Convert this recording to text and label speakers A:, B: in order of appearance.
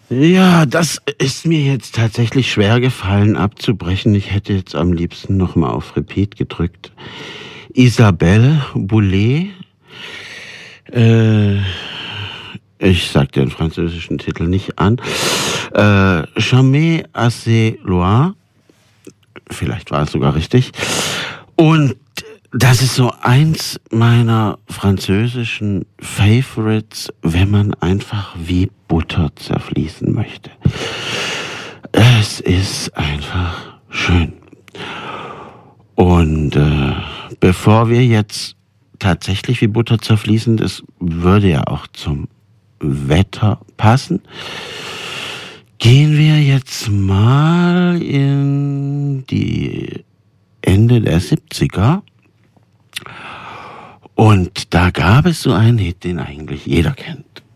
A: Ja, das ist mir jetzt tatsächlich schwer gefallen abzubrechen. Ich hätte jetzt am liebsten noch mal auf Repeat gedrückt. Isabelle Boulay, äh, ich sag den französischen Titel nicht an. Jamais assez loin, vielleicht war es sogar richtig. Und das ist so eins meiner französischen Favorites, wenn man einfach wie Butter zerfließen möchte. Es ist einfach schön. Und bevor wir jetzt tatsächlich wie Butter zerfließen, das würde ja auch zum Wetter passen, gehen wir jetzt mal in die Ende der 70er. Und da gab es so einen Hit, den eigentlich jeder kennt.